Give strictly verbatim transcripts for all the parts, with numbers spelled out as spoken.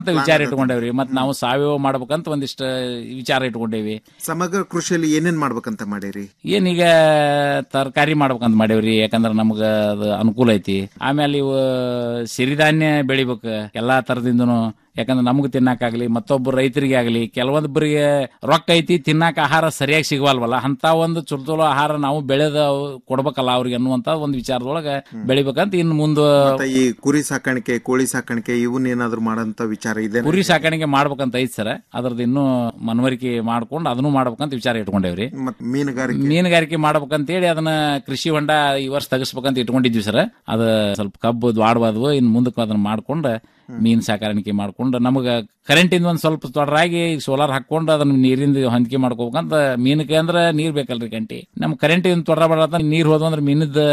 ಅಂತ ವಿಚಾರ ಇಟ್ಕೊಂಡೇವ್ರಿ. ಮತ್ ನಾವು ಸಾವಯವ ಮಾಡ್ಬೇಕಂತ ಒಂದಿಷ್ಟ ವಿಚಾರ ಇಟ್ಕೊಂಡೇವಿ. ಸಮಗ್ರ ಕೃಷಿಯಲ್ಲಿ ಏನೇನ್ ಮಾಡ್ಬೇಕಂತ ಮಾಡೀರಿ? ಏನೀಗ ತರಕಾರಿ ಮಾಡ್ಬೇಕಂತ ಮಾಡೇವ್ರಿ, ಯಾಕಂದ್ರ ನಮ್ಗ ಅದು ಅನುಕೂಲ ಐತಿ. ಆಮೇಲೆ ಇವು ಸಿರಿಧಾನ್ಯ ಬೆಳಿಬೇಕು ಎಲ್ಲಾ ತರದಿಂದನು, ಯಾಕಂದ್ರೆ ನಮಗ್ ತಿನ್ನಾಕಾಗ್ಲಿ ಮತ್ತೊಬ್ಬರು ರೈತರಿಗೆ ಆಗ್ಲಿ ಕೆಲವೊಬ್ಬರಿಗೆ ರೊಕ್ಕ ಐತಿ ತಿನ್ನಾಕ ಆಹಾರ ಸರಿಯಾಗಿ ಸಿಗವಲ್ವಲ್ಲ, ಅಂತ ಒಂದು ಚಲೋ ಚಲೋ ಆಹಾರ ನಾವು ಬೆಳೆದ ಕೊಡ್ಬೇಕಲ್ಲ ಅವ್ರಿಗೆ ಅನ್ನುವಂತ ಒಂದು ವಿಚಾರದೊಳಗ ಬೆಳಿಬೇಕಂತ ಇನ್ನು ಮುಂದೆ. ಈ ಕುರಿ ಸಾಕಾಣಿಕೆ ಕೋಳಿ ಸಾಕಾಣಿಕೆ ಇವನ್ನ ಏನಾದ್ರು ಮಾಡಂತ ವಿಚಾರ ಇದೆ? ಕುರಿ ಸಾಕಾಣಿಕೆ ಮಾಡ್ಬೇಕಂತ ಐತಿ ಸರ್, ಅದ್ರದ್ದು ಇನ್ನೂ ಮನವರಿಕೆ ಮಾಡ್ಕೊಂಡು ಅದನ್ನು ಮಾಡ್ಬೇಕಂತ ವಿಚಾರ ಇಟ್ಕೊಂಡೇವ್ರಿ. ಮೀನುಗಾರಿಕೆ ಮೀನುಗಾರಿಕೆ ಮಾಡ್ಬೇಕಂತ ಹೇಳಿ ಅದನ್ನ ಕೃಷಿ ಹೊಂಡ ಈ ವರ್ಷ ತೆಗಿಸ್ಬೇಕಂತ ಇಟ್ಕೊಂಡಿದ್ವಿ ಸರ್. ಅದ ಸ್ವಲ್ಪ ಕಬ್ಬು ದ್ವಾಡವಾದ್ವು, ಇನ್ ಮುಂದಕ್ಕೆ ಅದನ್ನ ಮಾಡ್ಕೊಂಡು ಮೀನ್ ಸಾಕಾಣಿಕೆ ಮಾಡ್ಕೊಂಡು ನಮಗ ಕರೆಂಟ್ ಇಂದ ಒಂದ್ ಸ್ವಲ್ಪ ತೊಡರಾಗಿ ಸೋಲಾರ್ ಹಾಕೊಂಡು ಅದನ್ನ ನೀರಿಂದ ಹೊಂದಿಕೆ ಮಾಡ್ಕೋಬೇಕಂತ. ಮೀನಕ್ಕೆ ಅಂದ್ರ ನೀರ್ ಬೇಕಲ್ರಿ ಗಂಟಿ, ನಮ್ ಕರೆಂಟ್ ಇಂದ ತೊಡರ ಬಡ ನೀರ್ ಹೋದ್ವಂದ್ರ ಮೀನದ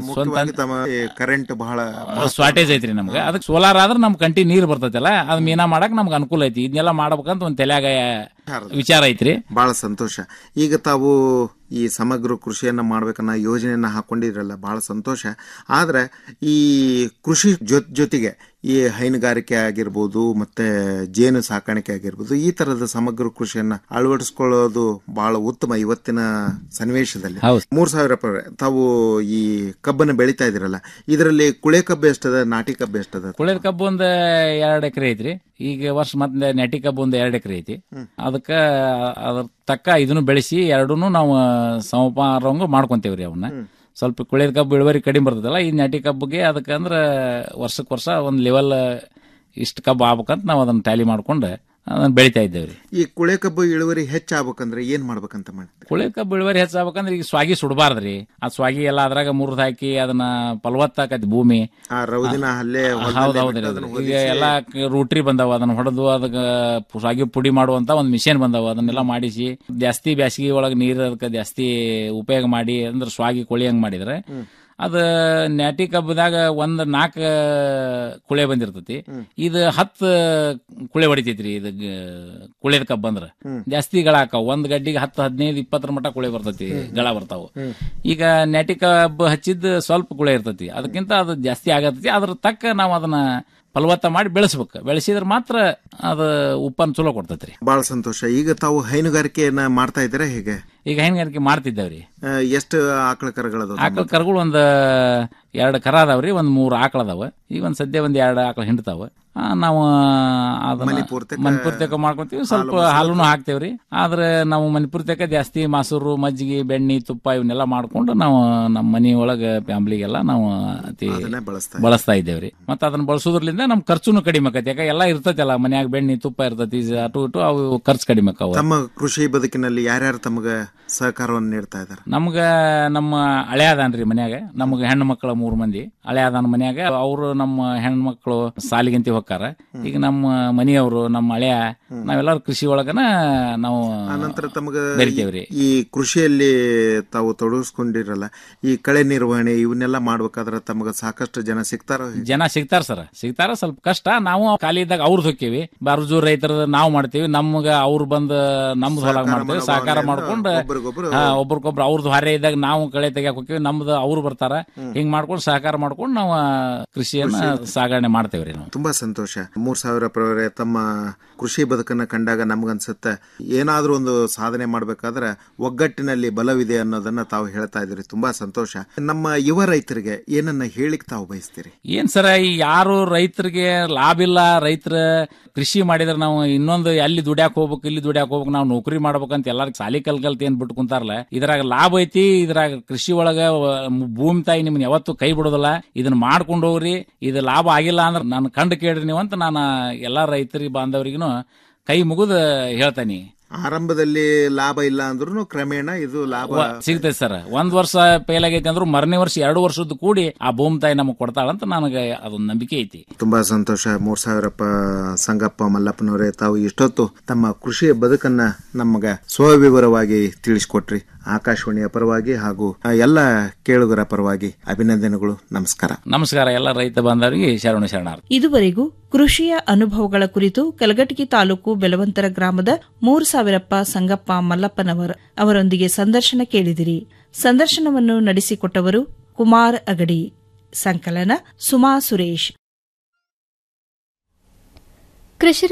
ಕರೆಂಟ್ ಬಹಳ ಶಾರ್ಟೇಜ್ ಐತ್ರಿ ನಮ್ಗೆ. ಅದಕ್ಕೆ ಸೋಲಾರ್ ಆದ್ರೆ ನಮ್ ಕಂಟಿ ನೀರ್ ಬರ್ತೈತಲ್ಲ, ಅದ್ ಮೀನಾ ಮಾಡಕ್ ನಮ್ಗೆ ಅನುಕೂಲ ಐತಿ. ಇದನ್ನೆಲ್ಲ ಮಾಡ್ಬೇಕಂತ ಒಂದ್ ತಲೆಯಾಗ ವಿಚಾರ ಐತ್ರಿ. ಬಹಳ ಸಂತೋಷ. ಈಗ ತಾವು ಈ ಸಮಗ್ರ ಕೃಷಿಯನ್ನ ಮಾಡ್ಬೇಕನ್ನ ಯೋಜನೆಯನ್ನ ಹಾಕೊಂಡಿದ್ರಲ್ಲ, ಬಹಳ ಸಂತೋಷ. ಆದ್ರೆ ಈ ಕೃಷಿ ಜೊತೆ ಜೊತೆಗೆ ಈ ಹೈನುಗಾರಿಕೆ ಆಗಿರ್ಬೋದು ಮತ್ತೆ ಜೇನು ಸಾಕಾಣಿಕೆ ಆಗಿರ್ಬೋದು, ಈ ತರದ ಸಮಗ್ರ ಕೃಷಿಯನ್ನ ಅಳವಡಿಸ್ಕೊಳ್ಳೋದು ಬಹಳ ಉತ್ತಮ ಇವತ್ತಿನ ಸನ್ನಿವೇಶದಲ್ಲಿ. ಮೂರ್ ಸಾವಿರ ರೂಪಾಯಿ ತಾವು ಈ ಕಬ್ಬನ್ನು ಬೆಳಿತಾ ಇದಿರಲ್ಲ, ಇದರಲ್ಲಿ ಕುಳೆ ಕಬ್ಬು ಎಷ್ಟದ, ನಾಟಿ ಕಬ್ಬು ಎಷ್ಟದ? ಕುಳೆ ಕಬ್ಬು ಒಂದ್ ಎರಡ್ ಎಕರೆ ಐತ್ರಿ. ಈಗ ವರ್ಷ ಮತ್ತೆ ನಾಟಿ ಕಬ್ಬು ಒಂದ್ ಎರಡ್ ಎಕರೆ ಐತಿ. ಅದಕ್ಕ ಅದ್ರ ತಕ್ಕ ಇದನ್ನು ಬೆಳೆಸಿ ಎರಡೂನು ನಾವು ಸಮಪಾರಂಗ ಮಾಡ್ಕೊಂತೇವ್ರಿ. ಅವನ್ನ ಸ್ವಲ್ಪ ಕುಳಿದ ಕಬ್ಬು ಇಳುವರಿ ಕಡಿಮೆ ಬರ್ತದಲ್ಲ, ಈ ನಾಟಿ ಕಬ್ಬಿಗೆ ಅದಕ್ಕೆ ಅಂದ್ರ ವರ್ಷಕ್ಕೆ ವರ್ಷ ಒಂದ್ ಲೆವೆಲ್ ಇಷ್ಟ ಕಬ್ಬು ಆಗ್ಬೇಕಂತ ನಾವ್ ಅದನ್ನ ಟ್ಯಾಲಿ ಮಾಡ್ಕೊಂಡು ಅದನ್ನ ಬೆಳಿತಾ ಇದ್ದೇವ್ರಿ. ಈ ಕುಳೆ ಕಬ್ಬು ಇಳುವರಿ ಹೆಚ್ಚಾಗ್ಬೇಕಂದ್ರೆ ಏನ್ ಮಾಡ್ಬೇಕಂತ ಮಾಡ್ತೀವಿ? ಕುಳೆ ಕಬ್ಬು ಇಳುವರಿ ಹೆಚ್ಚಾಗ್ಬೇಕಂದ್ರೆ ಈಗ ಸ್ವಾಗಿ ಸುಡಬಾರ್ದ್ರಿ. ಆ ಸ್ವಾಗಿ ಎಲ್ಲ ಅದ್ರಾಗ ಮುರಿದ್ ಹಾಕಿ ಅದನ್ನ ಫಲವತ್ತಾಕತಿ ಭೂಮಿ. ಹೌದೌದ್ರಿ. ಈಗ ಎಲ್ಲಾ ರೂಟ್ರಿ ಬಂದಾವ, ಅದನ್ನ ಹೊಡೆದು ಅದಕ್ಕ ಸ್ವಾಗಿ ಪುಡಿ ಮಾಡುವಂತ ಒಂದ್ ಮಿಷಿನ್ ಬಂದಾವ. ಅದನ್ನೆಲ್ಲ ಮಾಡಿಸಿ ಜಾಸ್ತಿ ಬ್ಯಾಸಿಗೆ ಒಳಗ ನೀರ್ ಅದಕ್ಕೆ ಜಾಸ್ತಿ ಉಪಯೋಗ ಮಾಡಿ ಅಂದ್ರೆ ಸ್ವಾಗಿ ಕೊಳಿಯಂಗ್ ಮಾಡಿದ್ರೆ ಅದ ನಾಟಿ ಕಬ್ಬದಾಗ ಒಂದ್ ನಾಲ್ಕ ಕುಳೆ ಬಂದಿರ್ತತಿ. ಇದು ಹತ್ತು ಕುಳೆ ಹೊಡಿತೈತ್ರಿ. ಇದು ಕುಳೆದ ಕಬ್ಬ ಅಂದ್ರ ಜಾಸ್ತಿ ಗಳ ಹಾಕಾವ. ಒಂದ್ ಗಡ್ಡಿಗೆ ಹತ್ತು ಹದಿನೈದು ಇಪ್ಪತ್ತರ ಮಟ್ಟ ಕುಳೆ ಬರ್ತೈತಿ, ಗಳ ಬರ್ತಾವ. ಈಗ ನಾಟಿ ಕಬ್ಬ ಹಚ್ಚಿದ್ ಸ್ವಲ್ಪ ಕುಳೆ ಇರ್ತೈತಿ, ಅದಕ್ಕಿಂತ ಅದು ಜಾಸ್ತಿ ಆಗತೈತಿ. ಅದ್ರ ತಕ್ಕ ನಾವ್ ಅದನ್ನ ಫಲವತ್ತ ಮಾಡಿ ಬೆಳೆಸ್ಬೇಕು. ಬೆಳೆಸಿದ್ರೆ ಮಾತ್ರ ಅದ ಉಪ್ಪನ್ ಚಲೋ ಕೊಡ್ತೈತ್ರಿ. ಬಹಳ ಸಂತೋಷ. ಈಗ ತಾವು ಹೈನುಗಾರಿಕೆಯನ್ನ ಮಾಡ್ತಾ ಇದ್ದೀರಾ ಹೇಗೆ? ಈಗ ಹೈನುಗಾರಿಕೆ ಮಾಡ್ತಿದ್ದೇವ್ರಿ. ಎಷ್ಟು ಆಕಳ ಕರಗಳದಾವ? ಆಕಳ ಕರಗಳು ಒಂದ್ ಎರಡ್ ಕರ ಅದಾವ್ರಿ, ಒಂದ್ ಮೂರ್ ಆಕಳ ಅದಾವ. ಈಗ ಒಂದ್ ಸದ್ಯ ಒಂದ್ ಎರಡ್ ಆಕಳ ಹಿಂಡ್ತಾವ. ನಾವು ಮಣಿಪುರ್ತಕ ಮಾಡ್ಕೊಂತೀವಿ, ಸ್ವಲ್ಪ ಹಾಲುನು ಹಾಕ್ತೇವ್ರಿ. ಆದ್ರೆ ನಾವು ಮಣಿಪುರ್ತಕ ಜಾಸ್ತಿ ಮೊಸರು, ಮಜ್ಜಿಗೆ, ಬೆಣ್ಣೆ, ತುಪ್ಪ ಇವನ್ನೆಲ್ಲ ಮಾಡ್ಕೊಂಡು ನಾವು ನಮ್ಮ ಮನಿ ಒಳಗ ಫ್ಯಾಮಿಲಿಗೆಲ್ಲ ನಾವು ಅತಿ ಬಳಸ್ತಾ ಇದ್ದೇವ್ರಿ. ಮತ್ತ ಅದನ್ನ ಬಳಸೋದ್ರಲಿಂದ ನಮ್ ಖರ್ಚುನು ಕಡಿಮೆ ಆಕತಿ. ಯಾಕ ಎಲ್ಲಾ ಇರ್ತೈತಲ್ಲ ಮನ್ಯಾಗ, ಬೆಣ್ಣೆ ತುಪ್ಪ ಇರ್ತೈತಿ, ಅಟು ಇಟು ಅವು ಖರ್ಚು ಕಡಿಮೆ ಆಕಾವ. ತಮ್ಮ ಕೃಷಿ ಬದುಕಿನಲ್ಲಿ ಯಾರ್ಯಾರು ತಮಗ ಸಹಕಾರವನ್ನು ನೀಡ್ತಾ ಇದಾರೆ? ನಮ್ಗ ನಮ್ಮ ಹಳೆ ಅದಾನ್ರಿ ಮನ್ಯಾಗ, ನಮ್ಗ ಹೆಣ್ಣು ಮಕ್ಕಳ ಮೂರ್ ಮಂದಿ ಹಳೆ ಅದಾನ ಮನ್ಯಾಗ. ಅವ್ರು ನಮ್ಮ ಹೆಣ್ಮಕ್ಳು ಸಾಲಿಗಂತಿ ಹೋಗ್ತಾರ. ಈಗ ನಮ್ಮ ಮನೆಯವರು, ನಮ್ಮ ಹಳೆಯ, ನಾವೆಲ್ಲರೂ ಕೃಷಿ ಒಳಗನ ನಾವು ನಂತರ ತಮಗ ಬೆರಿತೇವ್ರಿ. ಈ ಕೃಷಿಯಲ್ಲಿ ತಾವು ತೊಡಗಿಸ್ಕೊಂಡಿರಲ್ಲ, ಈ ಕಳೆ ನಿರ್ವಹಣೆ ಇವನ್ನೆಲ್ಲ ಮಾಡ್ಬೇಕಾದ್ರೆ ತಮಗ ಸಾಕಷ್ಟು ಜನ ಸಿಗ್ತಾರ? ಜನ ಸಿಗ್ತಾರ ಸರ್, ಸಿಗ್ತಾರ. ಸ್ವಲ್ಪ ಕಷ್ಟ. ನಾವು ಖಾಲಿ ಇದ್ದಾಗ ಅವ್ರದ್ದು ಹೋಗ್ತೀವಿ, ಬಾರ್ಜು ರೈತರ ನಾವು ಮಾಡ್ತೀವಿ. ನಮ್ಗ ಅವ್ರು ಬಂದ್ ನಮ್ದು ಹೊಲ ಮಾಡ್ತೇವೆ, ಸಹಕಾರ ಮಾಡ್ಕೊಂಡು ಒಬ್ರಿಗೊಬ್ರು. ಅವ್ರದ್ದು ಹೊರೆ ಇದ್ದಾಗ ನಾವು ಕಳೆ ತೆಗಿಯಾಕ ಹೋಗ್ತೀವಿ, ನಮ್ದು ಅವ್ರು ಬರ್ತಾರ. ಹಿಂಗ್ ಮಾಡ್ಕೊಂಡು ಸಹಕಾರ ಮಾಡ್ಕೊಂಡು ನಾವು ಕೃಷಿಯನ್ನ ಸಾಗಣೆ ಮಾಡ್ತೇವ್ರಿ. ನಾವು ತುಂಬಾ ಸಂತೋಷ. ಮೂರ್ ಸಾವಿರ ಪ್ರವರೆ ತಮ್ಮ ಕೃಷಿ ಬದುಕನ್ನ ಕಂಡಾಗ ನಮ್ಗನ್ಸುತ್ತೆ ಏನಾದ್ರೂ ಒಂದು ಸಾಧನೆ ಮಾಡ್ಬೇಕಾದ್ರೆ ಒಗ್ಗಟ್ಟಿನಲ್ಲಿ ಬಲವಿದೆ ಅನ್ನೋದನ್ನ ತಾವು ಹೇಳ್ತಾ ಇದ್ರಿ. ತುಂಬಾ ಸಂತೋಷ. ನಮ್ಮ ಯುವ ರೈತರಿಗೆ ಏನನ್ನ ಹೇಳಿಕ್ ತಾವು ಬಯಸ್ತೀರಿ? ಏನ್ ಸರ, ಈ ಯಾರು ರೈತರಿಗೆ ಲಾಭ ಇಲ್ಲ, ರೈತರ ಕೃಷಿ ಮಾಡಿದ್ರೆ ನಾವು ಇನ್ನೊಂದು ಎಲ್ಲಿ ದುಡ್ಯಾಕ್ ಹೋಗ್ಬೇಕು, ಇಲ್ಲಿ ದುಡ್ಯಾಕ್ ಹೋಗ್ಬೇಕು, ನಾವು ನೌಕರಿ ಮಾಡ್ಬೇಕಂತ ಎಲ್ಲಾರು ಸಾಲಿ ಕಲ್ ಕಲ್ತ ಏನ್ ಬಿಟ್ಟು ಕುಂತಾರಲ್ಲ. ಇದ್ರಾಗ ಲಾಭ ಐತಿ. ಇದ್ರಾಗ ಕೃಷಿ ಒಳಗ ಭೂಮಿ ತಾಯಿ ನಿಮ್ನ ಯಾವತ್ತು ಕೈ ಬಿಡೋದಿಲ್ಲ. ಇದನ್ನ ಮಾಡ್ಕೊಂಡು ಹೋಗ್ರಿ. ಇದು ಲಾಭ ಆಗಿಲ್ಲ ಅಂದ್ರೆ ನಾನು ಕಂಡು ಕೇಳ್ರಿ ನೀವು ಅಂತ ನಾನು ಎಲ್ಲಾ ರೈತರಿಗೆ ಬಾಂಧವರಿಗೂ ಕೈ ಮುಗಿದು ಹೇಳ್ತಾನಿ. ಆರಂಭದಲ್ಲಿ ಲಾಭ ಇಲ್ಲ ಅಂದ್ರೂ ಕ್ರಮೇಣ ಇದು ಲಾಭ ಸಿಗ್ತೈತೆ ಸರ್. ಒಂದ್ ವರ್ಷ ಫೇಲ್ ಆಗೈತಿ ಅಂದ್ರೂ ಮರನೇ ವರ್ಷ ಎರಡು ವರ್ಷದ ಕೂಡಿ ಆ ಭೂಮಿ ತಾಯಿ ನಮಗ್ ಕೊಡ್ತಾಳಂತ ನನಗೆ ಅದೊಂದು ನಂಬಿಕೆ ಐತಿ. ತುಂಬಾ ಸಂತೋಷ. ಮೂರ್ ಸಾವಿರಪ್ಪ ಸಂಗಪ್ಪ ಮಲ್ಲಪ್ಪನವರೇ, ತಾವು ಇಷ್ಟೊತ್ತು ತಮ್ಮ ಕೃಷಿ ಬದುಕನ್ನ ನಮಗ ಸ್ವವಿವರವಾಗಿ ತಿಳಿಸಿಕೊಟ್ರಿ. ಆಕಾಶವಾಣಿಯ ಪರವಾಗಿ ಹಾಗೂ ಎಲ್ಲ ಕೇಳುಗರ ಪರವಾಗಿ ಅಭಿನಂದನೆಗಳು. ನಮಸ್ಕಾರ. ನಮಸ್ಕಾರ. ಎಲ್ಲ ರೈತ ಬಾಂಧವರಿಗೆ ಶರಣ ಶರಣಾರ್ಥಿ. ಇದುವರೆಗೂ ಕೃಷಿಯ ಅನುಭವಗಳ ಕುರಿತು ಕಲಘಟಗಿ ತಾಲೂಕು ಬೆಲವಂತರ ಗ್ರಾಮದ ಮೂರು ಸಾವಿರಪ್ಪ ಸಂಗಪ್ಪ ಮಲ್ಲಪ್ಪನವರ್ ಅವರೊಂದಿಗೆ ಸಂದರ್ಶನ ಕೇಳಿದಿರಿ. ಸಂದರ್ಶನವನ್ನು ನಡೆಸಿಕೊಟ್ಟವರು ಕುಮಾರ್ ಅಗಡಿ. ಸಂಕಲನ ಸುಮಾ ಸುರೇಶ್. ಕೃಷಿ